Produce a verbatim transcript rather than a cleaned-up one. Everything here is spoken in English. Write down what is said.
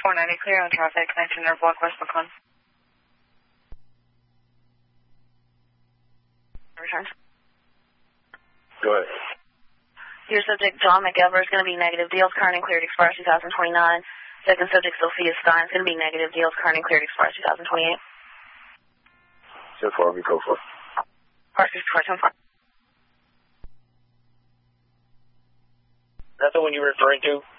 four ninety, clear on traffic, nineteen Air Block, West Brooklyn. Return. Go ahead. Your subject, John McEver, is going to be negative. Deals current and cleared expires two thousand twenty-nine. Second subject, Sophia Stein, is going to be negative. Deals current and cleared expires two thousand twenty-eight. So far, we go for it. Park sixty-four, ten four. That's the one you were referring to?